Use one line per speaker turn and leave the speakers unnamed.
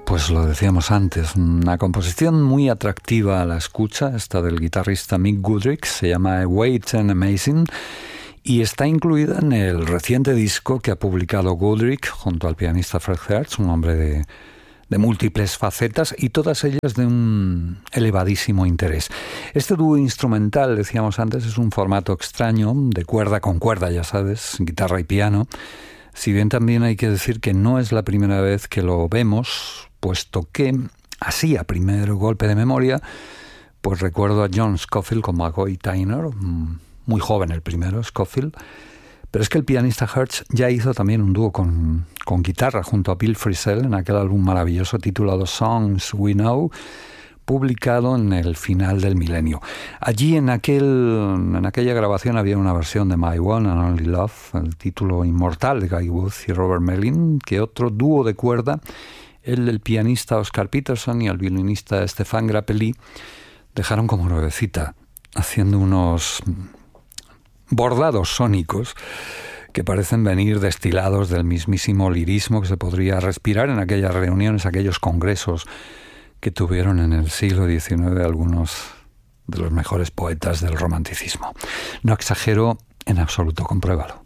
Pues lo decíamos antes, una composición muy atractiva a la escucha, esta del guitarrista Mick Goodrick, se llama Weight and Amazing y está incluida en el reciente disco que ha publicado Goodrick junto al pianista Fred Hertz, un hombre de múltiples facetas y todas ellas de un elevadísimo interés. Este dúo instrumental, decíamos antes, es un formato extraño, de cuerda con cuerda, ya sabes, guitarra y piano, si bien también hay que decir que no es la primera vez que lo vemos, puesto que, así a primer golpe de memoria, pues recuerdo a John Scofield con McCoy Tyner, muy joven el primero, Scofield, pero es que el pianista Hertz ya hizo también un dúo con guitarra junto a Bill Frisell en aquel álbum maravilloso titulado Songs We Know, publicado en el final del milenio. Allí en aquella grabación había una versión de My One and Only Love, el título inmortal de Guy Wood y Robert Mellin, que otro dúo de cuerda, el pianista Oscar Peterson y el violinista Stéphane Grappelli, dejaron como nuevecita, haciendo unos bordados sónicos que parecen venir destilados del mismísimo lirismo que se podría respirar en aquellas reuniones, aquellos congresos que tuvieron en el siglo XIX algunos de los mejores poetas del romanticismo. No exagero en absoluto, compruébalo.